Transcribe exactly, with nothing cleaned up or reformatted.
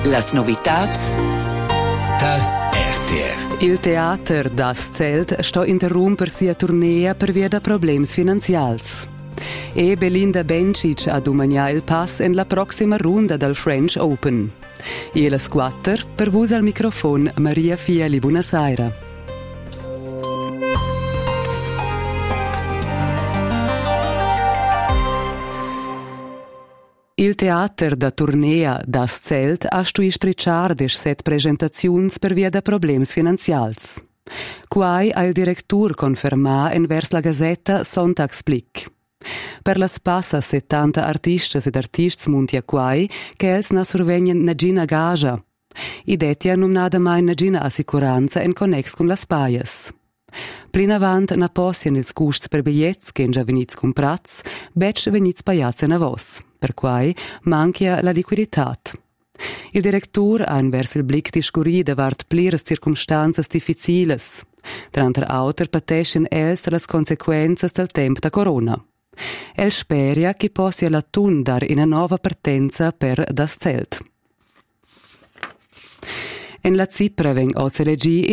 Las novitats da R T R. Il teater Das Zelt sto interromper sia turnea per via da problems finanzials. E Belinda Bencic ha domanià il pass in la prossima runda del French Open. E la squatter per vus al microfono Maria Fiali. Buonasera. Il teater da turnea Das Zelt ha stui stricciar des set presentaziuns per via da problems finanzials. Quai ha il directur confermà en vers la Gazetta Sonntagsblick. Per las passa settanta artistas ed artists munti a quai che els na survegnen nagina gaja. I detti hanno nada mai nagina assicuranza en connex con las paias. Plin avant na possian ils custs per bigliets che già venits comprats, bec venits paiats en avos, per quai manchia la liquiditat. Il directur ha invers il blick discurri davart pliras circumstanzas difficiles. Tranter auter pateschen els las consequenzas del temp da corona. El speria che possia la tun dar in a nova partenza per Das Zelt. En la Cipra veng o celegi